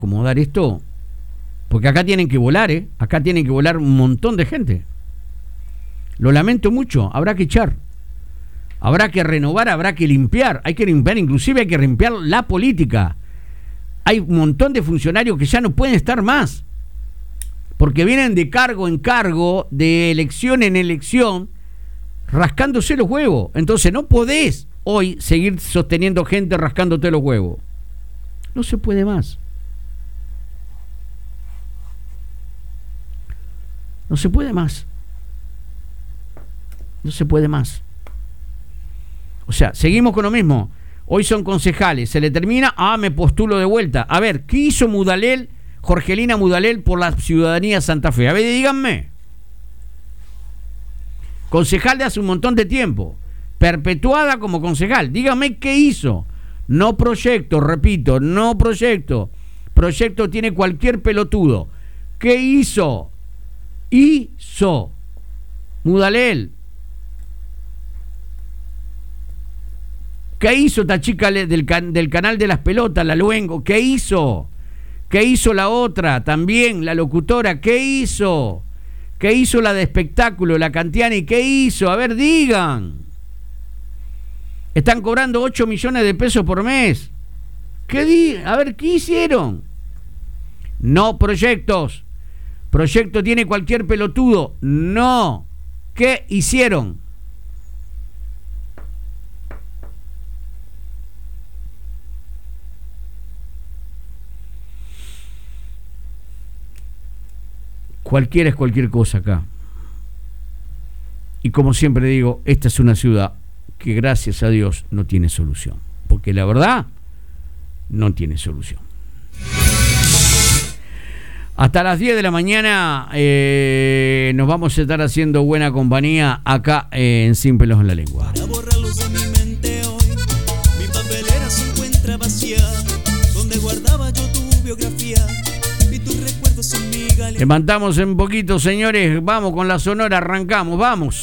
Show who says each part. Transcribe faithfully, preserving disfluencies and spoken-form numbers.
Speaker 1: acomodar esto, porque acá tienen que volar, ¿eh? Acá tienen que volar un montón de gente. Lo lamento mucho, habrá que echar, habrá que renovar, habrá que limpiar, hay que limpiar, inclusive hay que limpiar la política. Hay un montón de funcionarios que ya no pueden estar más, porque vienen de cargo en cargo, de elección en elección, rascándose los huevos. Entonces no podés hoy seguir sosteniendo gente rascándote los huevos. No se puede más. No se puede más. No se puede más. O sea, seguimos con lo mismo. Hoy son concejales, se le termina, ah, me postulo de vuelta. A ver, ¿qué hizo Mudalel, Jorgelina Mudalel, por la ciudadanía de Santa Fe? A ver, díganme. Concejal de hace un montón de tiempo, perpetuada como concejal. Díganme qué hizo. No proyecto, repito, no proyecto. Proyecto tiene cualquier pelotudo. ¿Qué hizo? Hizo Mudalel. ¿Qué hizo esta chica del, can, del canal de las pelotas, la Luengo? ¿Qué hizo? ¿Qué hizo la otra? También, la locutora. ¿Qué hizo? ¿Qué hizo la de espectáculo, la Cantiani? ¿Qué hizo? A ver, digan. Están cobrando ocho millones de pesos por mes. ¿Qué di? A ver, ¿qué hicieron? No proyectos. Proyecto tiene cualquier pelotudo. No. ¿Qué hicieron? Cualquiera es cualquier cosa acá. Y como siempre digo, esta es una ciudad que gracias a Dios no tiene solución. Porque la verdad, no tiene solución. Hasta las diez de la mañana eh, nos vamos a estar haciendo buena compañía acá eh, en Sin Pelos en la Lengua.
Speaker 2: Para borrarlos de mi mente hoy, mi papelera se encuentra vacía, donde guardaba yo tu biografía y tus recuerdos en mi galería.
Speaker 1: Levantamos un poquito, señores, vamos con la Sonora, arrancamos, vamos.